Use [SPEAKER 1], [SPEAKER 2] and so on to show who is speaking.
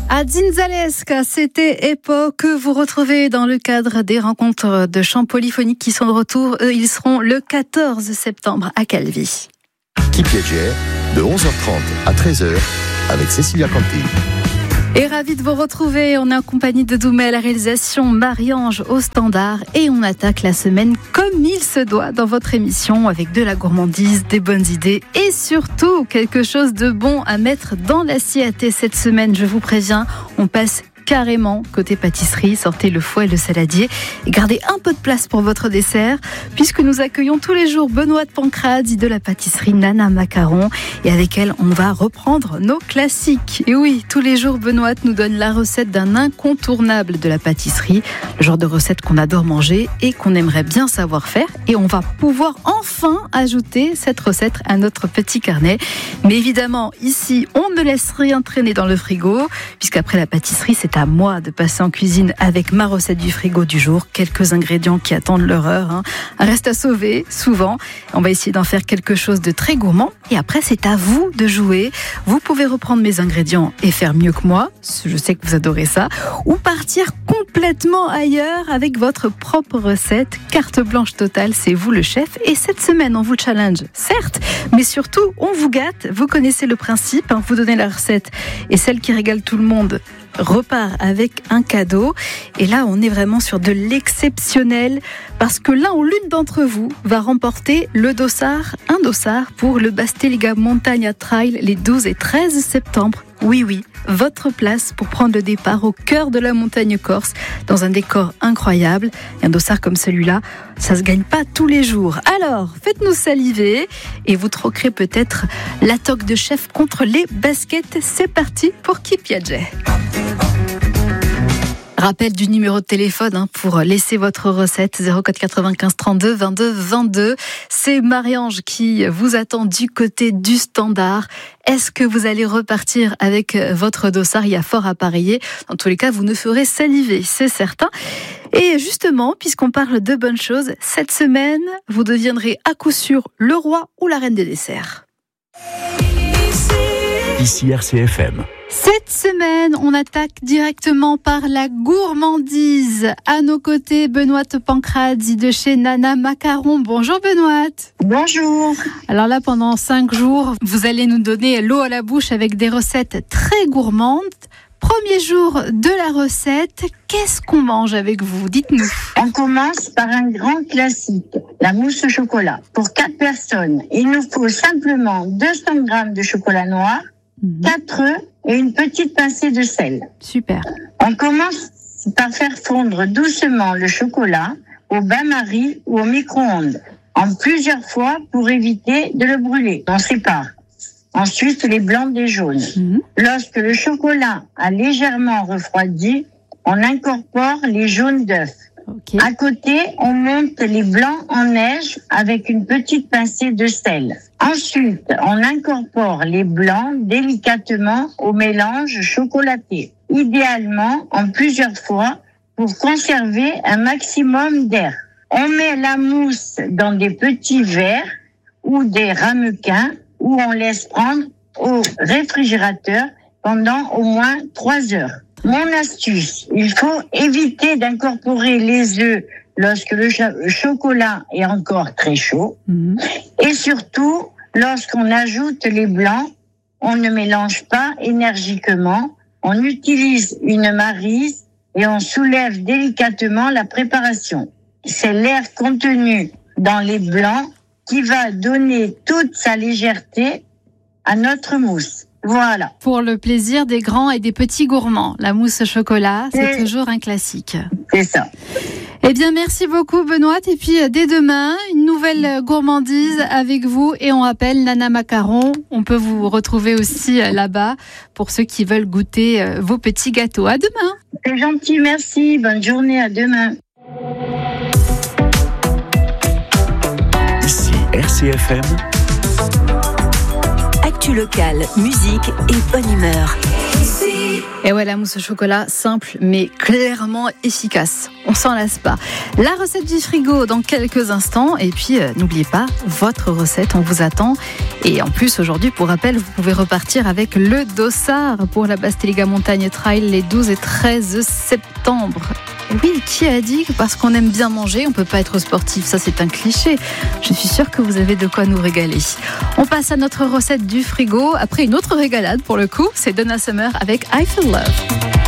[SPEAKER 1] À Zinzalesca, c'était EPO que vous retrouvez dans le cadre des rencontres de chants polyphoniques qui sont de retour. Ils seront le 14 septembre à Calvi.
[SPEAKER 2] Qui Piaget, de 11h30 à 13h avec Cécilia Canty.
[SPEAKER 1] Et ravi de vous retrouver, on est en compagnie de Doumé à la réalisation, Marie-Ange au standard et on attaque la semaine comme il se doit dans votre émission avec de la gourmandise, des bonnes idées et surtout quelque chose de bon à mettre dans l'assiette. Et cette semaine, je vous préviens, on passe carrément côté pâtisserie, sortez le fouet et le saladier et gardez un peu de place pour votre dessert puisque nous accueillons tous les jours Benoît de Pancrade de la pâtisserie Nana Macaron et avec elle on va reprendre nos classiques. Et oui, tous les jours Benoît nous donne la recette d'un incontournable de la pâtisserie, le genre de recette qu'on adore manger et qu'on aimerait bien savoir faire et on va pouvoir enfin ajouter cette recette à notre petit carnet. Mais évidemment ici on ne laisse rien traîner dans le frigo puisqu'après la pâtisserie c'est à moi de passer en cuisine avec ma recette du frigo du jour. Quelques ingrédients qui attendent leur heure. Un reste à sauver, souvent. On va essayer d'en faire quelque chose de très gourmand. Et après, c'est à vous de jouer. Vous pouvez reprendre mes ingrédients et faire mieux que moi. Je sais que vous adorez ça. Ou partir complètement ailleurs avec votre propre recette. Carte blanche totale, c'est vous le chef. Et cette semaine, on vous challenge, certes, mais surtout, on vous gâte. Vous connaissez le principe. Vous donnez la recette. Et celle qui régale tout le monde repart avec un cadeau. Et là, on est vraiment sur de l'exceptionnel parce que l'un ou l'une d'entre vous va remporter un dossard pour le Basteliga Montagna Trail les 12 et 13 septembre. Oui, votre place pour prendre le départ au cœur de la montagne corse dans un décor incroyable. Et un dossard comme celui-là, ça se gagne pas tous les jours. Alors, faites-nous saliver et vous troquerez peut-être la toque de chef contre les baskets. C'est parti pour Qui Piaget. Rappel du numéro de téléphone pour laisser votre recette 04 95 32 22 22. C'est Marie-Ange qui vous attend du côté du standard. Est-ce que vous allez repartir avec votre dossard? Il y a fort à parier. Dans tous les cas, vous ne ferez saliver, c'est certain. Et justement, puisqu'on parle de bonnes choses, cette semaine, vous deviendrez à coup sûr le roi ou la reine des desserts.
[SPEAKER 2] Ici RCFM.
[SPEAKER 1] Cette semaine, on attaque directement par la gourmandise. À nos côtés, Benoît de Pancrade de chez Nana Macaron. Bonjour Benoît.
[SPEAKER 3] Bonjour.
[SPEAKER 1] Alors là, pendant 5 jours, vous allez nous donner l'eau à la bouche avec des recettes très gourmandes. Premier jour de la recette, qu'est-ce qu'on mange avec vous? Dites-nous.
[SPEAKER 3] On commence par un grand classique, la mousse au chocolat. Pour 4 personnes, il nous faut simplement 200 grammes de chocolat noir, 4 œufs et une petite pincée de sel.
[SPEAKER 1] Super. On
[SPEAKER 3] commence par faire fondre doucement le chocolat au bain-marie ou au micro-ondes, en plusieurs fois pour éviter de le brûler. On sépare. Ensuite, les blancs des jaunes. Lorsque le chocolat a légèrement refroidi, on incorpore les jaunes d'œufs. Okay. À côté, on monte les blancs en neige avec une petite pincée de sel. Ensuite, on incorpore les blancs délicatement au mélange chocolaté, idéalement en plusieurs fois pour conserver un maximum d'air. On met la mousse dans des petits verres ou des ramequins où on laisse prendre au réfrigérateur pendant au moins 3 heures. Mon astuce, il faut éviter d'incorporer les œufs lorsque le chocolat est encore très chaud. Et surtout, lorsqu'on ajoute les blancs, on ne mélange pas énergiquement. On utilise une maryse et on soulève délicatement la préparation. C'est l'air contenu dans les blancs qui va donner toute sa légèreté à notre mousse. Voilà.
[SPEAKER 1] Pour le plaisir des grands et des petits gourmands, la mousse au chocolat, c'est toujours un classique.
[SPEAKER 3] C'est ça.
[SPEAKER 1] Eh bien, merci beaucoup Benoît. Et puis, dès demain, une nouvelle gourmandise avec vous. Et on rappelle Nana Macaron. On peut vous retrouver aussi là-bas pour ceux qui veulent goûter vos petits gâteaux. À demain.
[SPEAKER 3] C'est gentil, merci. Bonne journée, à demain.
[SPEAKER 2] Ici RCFM.
[SPEAKER 4] Actu locale, musique et bonne humeur.
[SPEAKER 1] Et ouais, la mousse au chocolat, simple mais clairement efficace. on s'en lasse pas. La recette du frigo dans quelques instants. Et puis, n'oubliez pas, votre recette, on vous attend. Et en plus, aujourd'hui, pour rappel, vous pouvez repartir avec le dossard pour la Basse-Téléga Montagne Trail les 12 et 13 septembre. Oui, qui a dit que parce qu'on aime bien manger, on peut pas être sportif? Ça, c'est un cliché. Je suis sûre que vous avez de quoi nous régaler. On passe à notre recette du frigo. Après une autre régalade, pour le coup, c'est Donna Summer avec I Feel Love.